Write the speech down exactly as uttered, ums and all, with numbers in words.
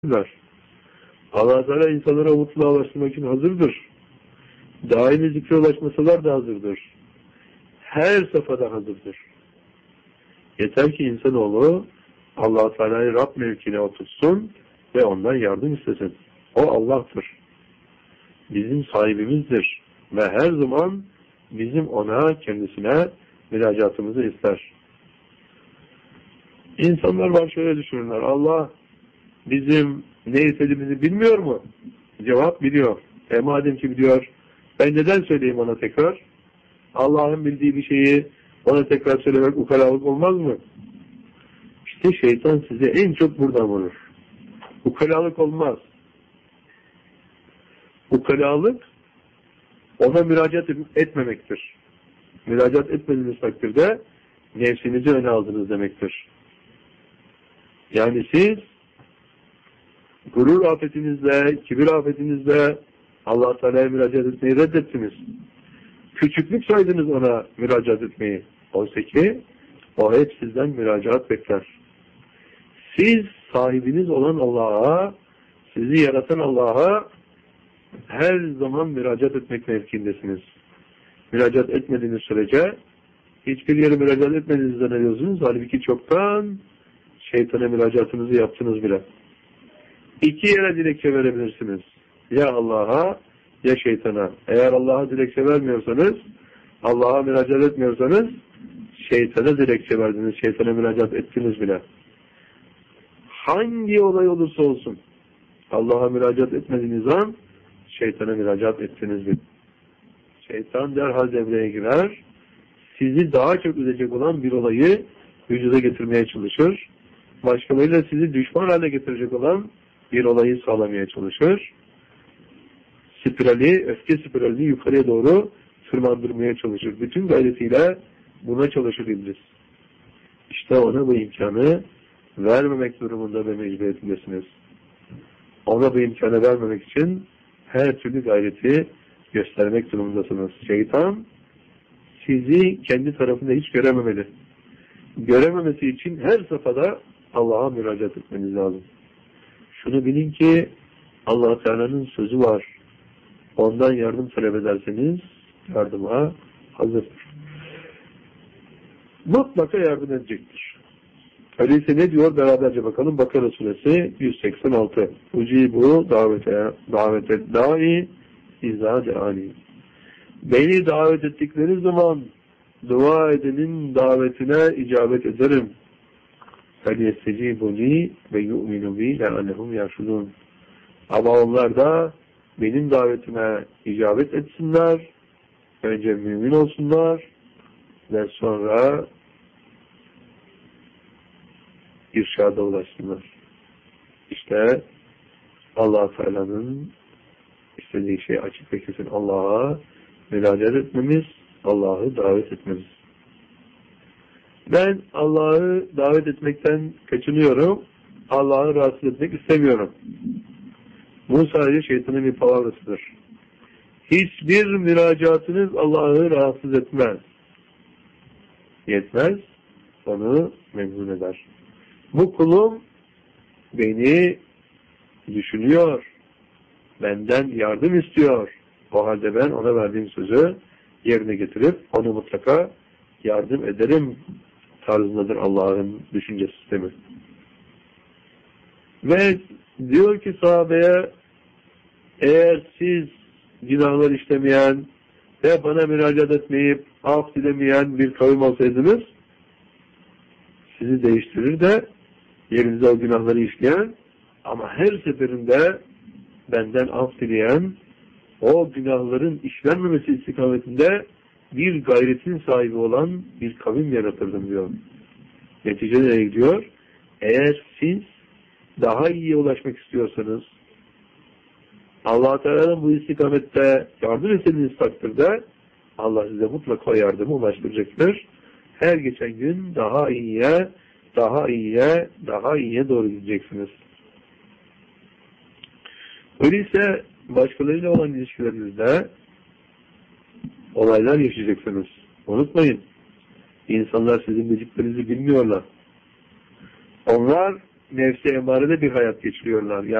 Allah Teala insanlara mutluluğa ulaştırmak için hazırdır. Daimi zikre ulaşmasalar da hazırdır. Her safhada hazırdır. Yeter ki insanoğlu Allah Teala'yı Rab mevkine otursun ve ondan yardım istesin. O Allah'tır. Bizim sahibimizdir. Ve her zaman bizim ona, kendisine müracaatımızı ister. İnsanlar var şöyle düşünürler. Allah bizim ne istediğimizi bilmiyor mu? Cevap biliyor. E madem ki biliyor, ben neden söyleyeyim ona tekrar? Allah'ın bildiği bir şeyi ona tekrar söylemek ukalalık olmaz mı? İşte şeytan size en çok buradan vurur. Ukalalık olmaz. Ukalalık ona müracaat etmemektir. Müracaat etmediğiniz takdirde nefsinizi öne aldınız demektir. Yani siz gurur afetinizle, kibir afetinizle Allah Teala'ya müracaat etmeyi reddettiniz. Küçüklük saydınız ona müracaat etmeyi. Oysa ki o hep sizden müracaat bekler. Siz sahibiniz olan Allah'a, sizi yaratan Allah'a her zaman müracaat etmek mevkiindesiniz. Müracaat etmediğiniz sürece hiçbir yere müracaat etmediğinizi zannediyorsunuz. Halbuki çoktan şeytana müracaatınızı yaptınız bile. İki yere dilekçe verebilirsiniz. Ya Allah'a ya şeytana. Eğer Allah'a dilekçe vermiyorsanız, Allah'a müracaat etmiyorsanız şeytana dilekçe verdiniz, şeytana müracaat ettiniz bile. Hangi olay olursa olsun Allah'a müracaat etmediğiniz an şeytana müracaat ettiniz bile. Şeytan derhal devreye girer, sizi daha çok üzecek olan bir olayı vücuda getirmeye çalışır. Başkalarıyla sizi düşman haline getirecek olan bir olayı sağlamaya çalışır. Spirali, öfke spiralini yukarıya doğru tırmandırmaya çalışır. Bütün gayretiyle buna çalışır iblis. İşte ona bu imkanı vermemek durumunda ve mecburiyetindesiniz. Ona bu imkanı vermemek için her türlü gayreti göstermek durumundasınız. Şeytan sizi kendi tarafında hiç görememeli. Görememesi için her safhada Allah'a müracaat etmeniz lazım. Şunu bilin ki Allah Teala'nın sözü var. Ondan yardım talep ederseniz yardıma hazırdır. Mutlaka yardım edecektir. Öyleyse ne diyor? Beraberce bakalım. Bakara suresi yüz seksen altı. Ucibu davete davete da'i izâ de'ani. Beni davet ettikleri zaman dua edenin davetine icabet ederim. فَلْيَسْتَجِيبُ لِي وَيُؤْمِنُ بِي لَعَلَّهُمْ يَرْشُدُونَ. Ama onlar da benim davetime icabet etsinler, önce mümin olsunlar ve sonra irşada ulaşsınlar. İşte Allah Teala'nın istediği şey açık ve kesin. Allah'a müracaat etmemiz, Allah'ı davet etmemiz. Ben Allah'ı davet etmekten kaçınıyorum, Allah'ı rahatsız etmek istemiyorum. Bu sadece şeytanın bir palavrasıdır. Hiçbir müracaatınız Allah'ı rahatsız etmez. Yetmez, onu memnun eder. Bu kulum beni düşünüyor, benden yardım istiyor. O halde ben ona verdiğim sözü yerine getirip onu mutlaka yardım ederim tarzındadır Allah'ın düşünce sistemi. Ve diyor ki sahabeye, eğer siz günahlar işlemeyen ve bana müracaat etmeyip af dilemeyen bir kavim olsaydınız, sizi değiştirir de yerinize o günahları işleyen ama her seferinde benden af dileyen, o günahların işlenmemesi istikametinde bir gayretin sahibi olan bir kavim yaratırdım diyor. Neticede nereye gidiyor? Eğer siz daha iyiye ulaşmak istiyorsanız, Allah Teala'nın bu istikamette yardım ettiğiniz takdirde Allah size mutlaka yardımı ulaştıracaktır. Her geçen gün daha iyiye, daha iyiye, daha iyiye doğru gideceksiniz. Öyleyse başkalarıyla olan ilişkilerinizde olaylar yaşayacaksınız. Unutmayın. İnsanlar sizin dediklerinizi bilmiyorlar. Onlar nefsi emarede bir hayat geçiriyorlar.